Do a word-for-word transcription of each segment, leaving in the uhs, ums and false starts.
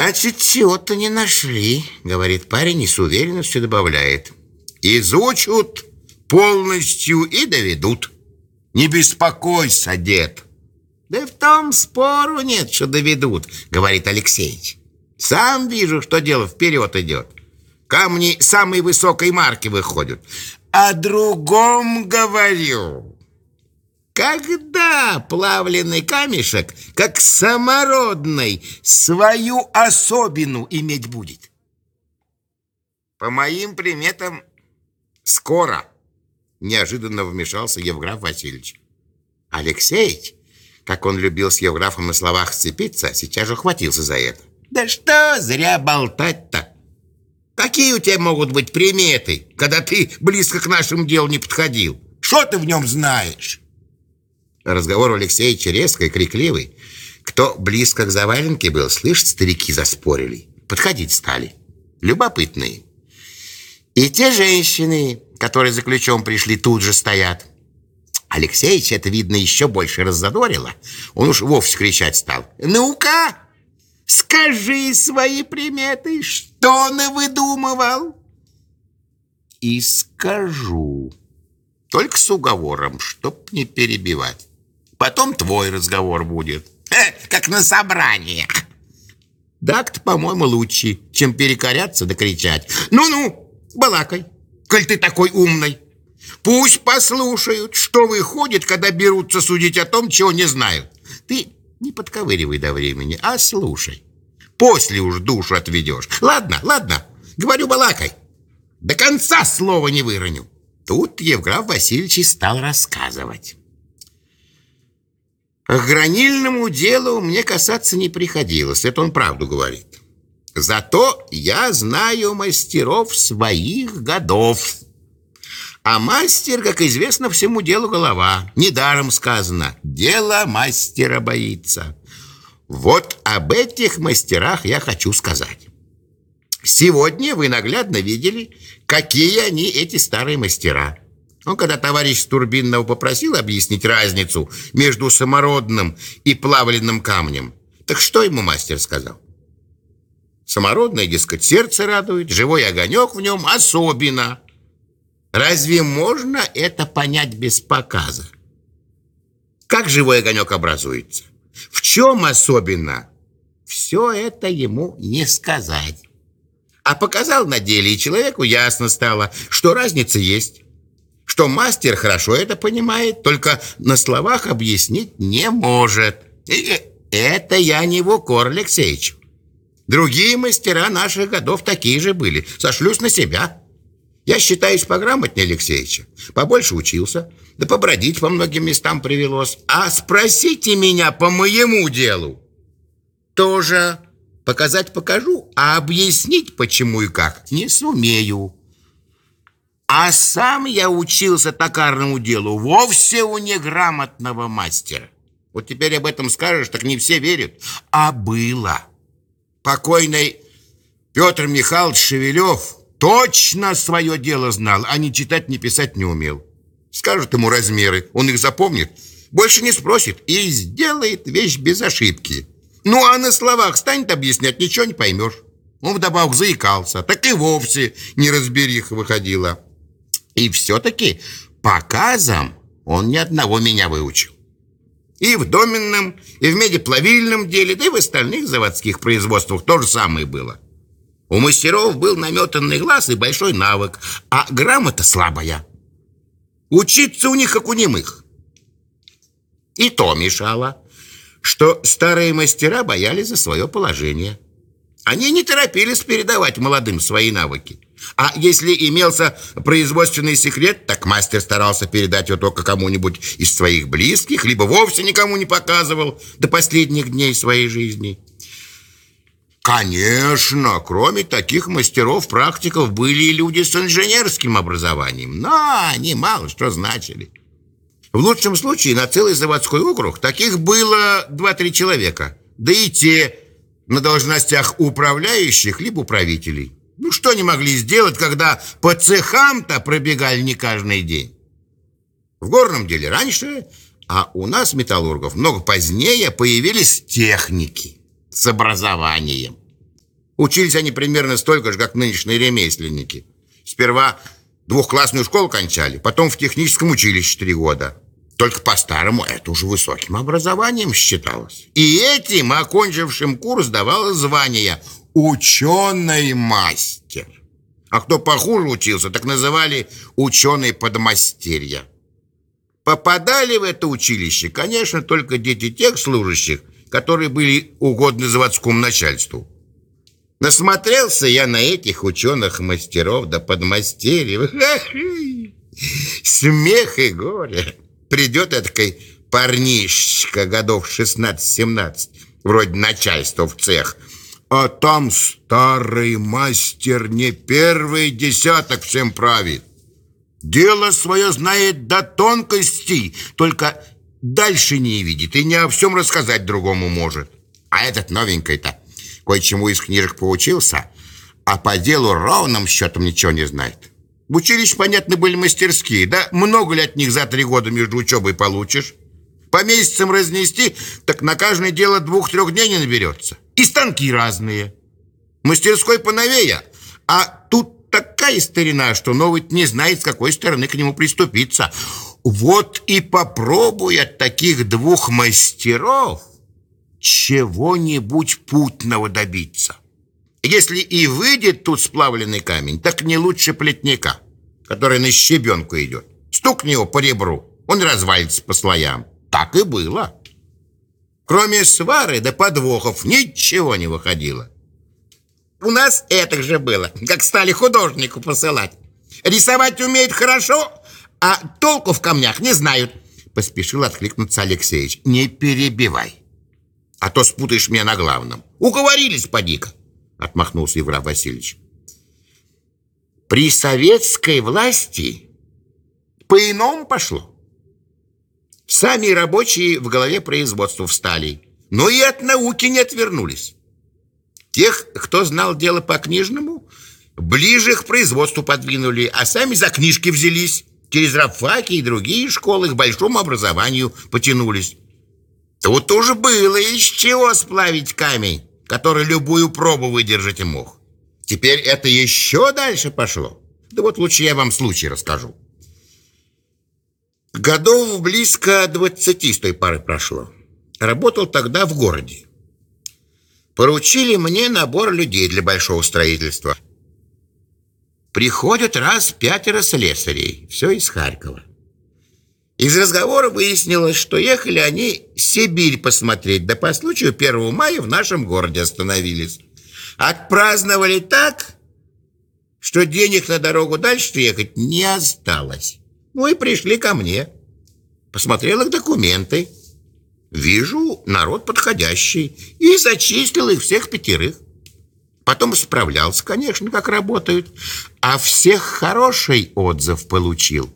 Значит, чего-то не нашли, говорит парень и с уверенностью добавляет. Изучат полностью и доведут. Не беспокойся, дед. Да в том спору нет, что доведут, говорит Алексеич. Сам вижу, что дело вперед идет. Камни самой высокой марки выходят. О другом говорю. Когда плавленый камешек, как самородный, свою особину иметь будет? По моим приметам, скоро. Неожиданно вмешался Евграф Васильевич. Алексеич, как он любил с Евграфом на словах сцепиться, сейчас же ухватился за это. Да что зря болтать-то? Какие у тебя могут быть приметы, когда ты близко к нашему делу не подходил? Что ты в нем знаешь? Разговор у Алексеевича резкий, крикливый. Кто близко к заваленке был, слышь, старики заспорили. Подходить стали. Любопытные. И те женщины, которые за ключом пришли, тут же стоят. Алексеевич это, видно, еще больше раззадорило. Он уж вовсе кричать стал. Ну-ка, скажи свои приметы, что навыдумывал? И скажу. Только с уговором, чтоб не перебивать. Потом твой разговор будет. Э, как на собраниях. Так-то, по-моему, лучше, чем перекоряться да кричать. Ну-ну, балакай, коль ты такой умный. Пусть послушают, что выходит, когда берутся судить о том, чего не знают. Ты не подковыривай до времени, а слушай. После уж душу отведешь. Ладно, ладно, говорю, балакай. До конца слова не выроню. Тут Евграф Васильевич и стал рассказывать. К гранильному делу мне касаться не приходилось, это он правду говорит. Зато я знаю мастеров своих годов. А мастер, как известно, всему делу голова. Недаром сказано, дело мастера боится. Вот об этих мастерах я хочу сказать. Сегодня вы наглядно видели, какие они, эти старые мастера. Ну, когда товарищ Турбинного попросил объяснить разницу между самородным и плавленным камнем, так что ему мастер сказал? Самородное, дескать, сердце радует, живой огонек в нем особенно. Разве можно это понять без показа? Как живой огонек образуется? В чем особенно? Все это ему не сказать. А показал на деле, и человеку ясно стало, что разница есть. Что мастер хорошо это понимает, только на словах объяснить не может. И это я не в укор Алексеичу. Другие мастера наших годов такие же были. Сошлюсь на себя. Я считаюсь пограмотнее Алексеича. Побольше учился, да побродить по многим местам привелось. А спросите меня по моему делу. Тоже показать покажу, а объяснить почему и как не сумею. А сам я учился токарному делу вовсе у неграмотного мастера. Вот теперь об этом скажешь, так не все верят. А было. Покойный Петр Михайлович Шевелев точно свое дело знал, а ни читать, ни писать не умел. Скажут ему размеры, он их запомнит, больше не спросит и сделает вещь без ошибки. Ну, а на словах станет объяснять, ничего не поймешь. Он вдобавок заикался, так и вовсе неразбериха выходила. И все-таки показом он ни одного меня выучил. И в доменном, и в медиплавильном деле, да и в остальных заводских производствах то же самое было. У мастеров был наметанный глаз и большой навык, а грамота слабая. Учиться у них, как у немых. И то мешало, что старые мастера боялись за свое положение. Они не торопились передавать молодым свои навыки. А если имелся производственный секрет, так мастер старался передать его только кому-нибудь из своих близких, либо вовсе никому не показывал до последних дней своей жизни. Конечно, кроме таких мастеров-практиков были и люди с инженерским образованием, но они мало что значили. В лучшем случае на целый заводской округ таких было два-три человека, да и те на должностях управляющих либо управителей. Ну, что они могли сделать, когда по цехам-то пробегали не каждый день? В горном деле раньше, а у нас, металлургов, много позднее появились техники с образованием. Учились они примерно столько же, как нынешние ремесленники. Сперва двухклассную школу кончали, потом в техническом училище три года. Только по-старому это уже высоким образованием считалось. И этим, окончившим курс, давалось звание ученый-мастер. А кто похуже учился, так называли ученый-подмастерья. Попадали в это училище, конечно, только дети тех служащих, которые были угодны заводскому начальству. Насмотрелся я на этих ученых-мастеров да подмастерьев. Смех и горе. Придет эдакой парнишка годов шестнадцать-семнадцать, вроде начальства в цех, а там старый мастер не первый десяток всем правит. Дело свое знает до тонкостей, только дальше не видит и не о всем рассказать другому может. А этот новенький-то кое-чему из книжек поучился, а по делу ровным счетом ничего не знает. В училище, понятно, были мастерские, да? Много ли от них за три года между учебой получишь? По месяцам разнести, так на каждое дело двух-трех дней не наберется. И станки разные. Мастерской поновее, а тут такая старина, что новый не знает, с какой стороны к нему приступиться. Вот и попробуй от таких двух мастеров чего-нибудь путного добиться. Если и выйдет тут сплавленный камень, так не лучше плетника, который на щебенку идет. Стукни его по ребру, он развалится по слоям. Так и было. Кроме свары да подвохов ничего не выходило. У нас это же было, как стали художнику посылать. Рисовать умеют хорошо, а толку в камнях не знают. Поспешил откликнуться Алексеич. Не перебивай, а то спутаешь меня на главном. Уговорились, поди-ка. Отмахнулся Евграф Васильевич. При советской власти по-иному пошло. Сами рабочие в голове производства встали, но и от науки не отвернулись. Тех, кто знал дело по-книжному, ближе к производству подвинули, а сами за книжки взялись. Через рабфаки и другие школы к большому образованию потянулись. Тут тоже было из чего сплавить камень, который любую пробу выдержать и мог. Теперь это еще дальше пошло. Да вот лучше я вам случай расскажу. Годов близко двадцати с той пары прошло. Работал тогда в городе. Поручили мне набор людей для большого строительства. Приходят раз пятеро слесарей, все из Харькова. Из разговора выяснилось, что ехали они Сибирь посмотреть, да по случаю первого мая в нашем городе остановились. Отпраздновали так, что денег на дорогу дальше ехать не осталось. Ну и пришли ко мне. Посмотрел их документы. Вижу, народ подходящий. И зачислил их всех пятерых. Потом справлялся, конечно, как работают. А всех хороший отзыв получил.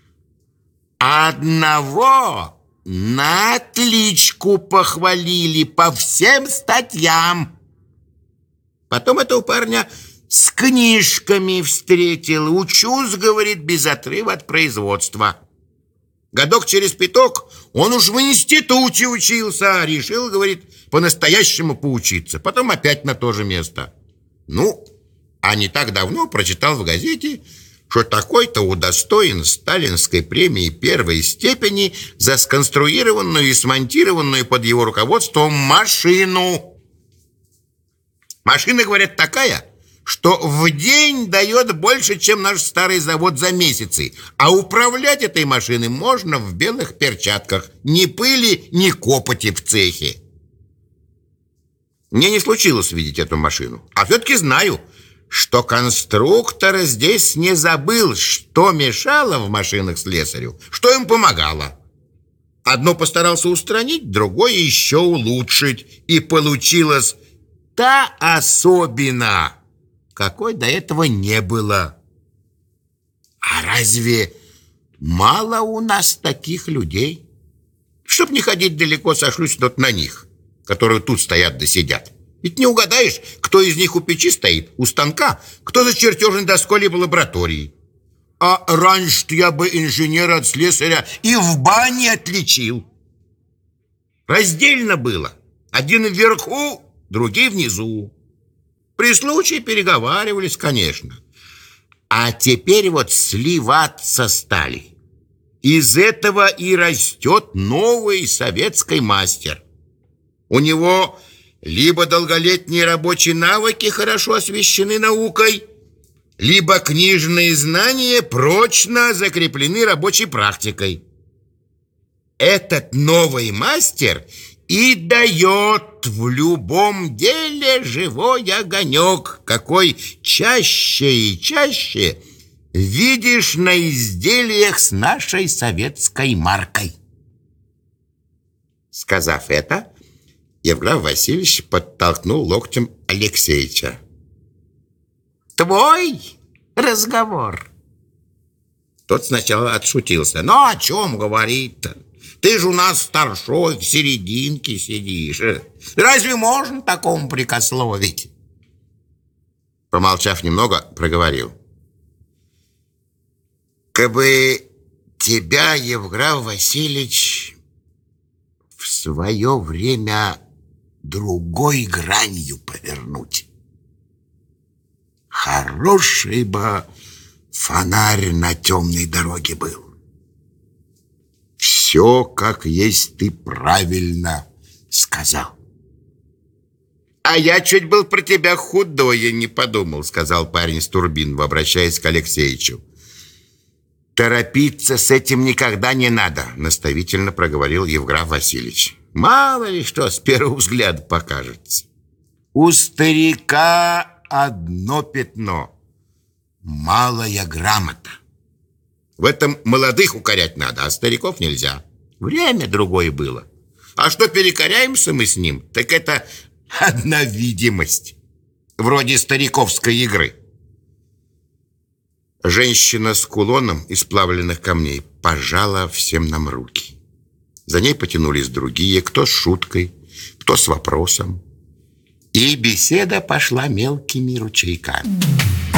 Одного на отличку похвалили по всем статьям. Потом этого парня с книжками встретил. Учусь, говорит, без отрыва от производства. Годок через пяток он уж в институте учился. Решил, говорит, по-настоящему поучиться. Потом опять на то же место. Ну, а не так давно прочитал в газете, что такой-то удостоен сталинской премии первой степени за сконструированную и смонтированную под его руководством машину. Машина, говорят, такая, что в день дает больше, чем наш старый завод за месяцы. А управлять этой машиной можно в белых перчатках. Ни пыли, ни копоти в цехе. Мне не случилось видеть эту машину. А все-таки знаю, что конструктор здесь не забыл, что мешало в машинах слесарю, что им помогало. Одно постарался устранить, другое еще улучшить. И получилось та особенно, какой до этого не было. А разве мало у нас таких людей? Чтоб не ходить далеко, сошлюсь вот на них, которые тут стоят да сидят. Ведь не угадаешь, кто из них у печи стоит, у станка, кто за чертежной доской либо лабораторией. А раньше-то я бы инженера от слесаря и в бане отличил. Раздельно было. Один вверху, другой внизу. При случае переговаривались, конечно. А теперь вот сливаться стали. Из этого и растет новый советский мастер. У него либо долголетние рабочие навыки хорошо освещены наукой, либо книжные знания прочно закреплены рабочей практикой. Этот новый мастер и дает в любом деле живой огонек, какой чаще и чаще видишь на изделиях с нашей советской маркой. Сказав это, Евграф Васильевич подтолкнул локтем Алексеича. Твой разговор. Тот сначала отшутился. Ну, о чем говорить-то? Ты же у нас старшой, в серединке сидишь. Разве можно такому прикословить? Помолчав немного, проговорил. Кабы тебя, Евграф Васильевич, в свое время другой гранью повернуть, хороший бы фонарь на темной дороге был. Все, как есть, ты правильно сказал. А я чуть был про тебя худое не подумал, сказал парень с Турбинова, обращаясь к Алексеичу. Торопиться с этим никогда не надо, наставительно проговорил Евграф Васильевич. Мало ли что с первого взгляда покажется. У старика одно пятно — малая грамота. В этом молодых укорять надо, а стариков нельзя. Время другое было. А что перекоряемся мы с ним, так это одна видимость, вроде стариковской игры. Женщина с кулоном из плавленных камней пожала всем нам руки. За ней потянулись другие, кто с шуткой, кто с вопросом. И беседа пошла мелкими ручейками.